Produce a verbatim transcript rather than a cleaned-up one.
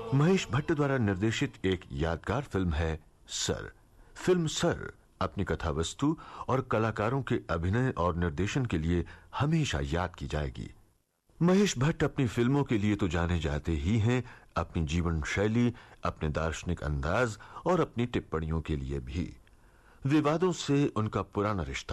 महेश भट्ट द्वारा निर्देशित एक यादगार फिल्म है सर। फिल्म सर अपनी कथा वस्तु और कलाकारों के अभिनय और निर्देशन के लिए हमेशा याद की जाएगी। महेश भट्ट अपनी फिल्मों के लिए तो जाने जाते ही हैं, अपनी जीवन शैली, अपने दार्शनिक अंदाज और अपनी टिप्पणियों के लिए भी। विवादों से उनका पुराना रिश्ता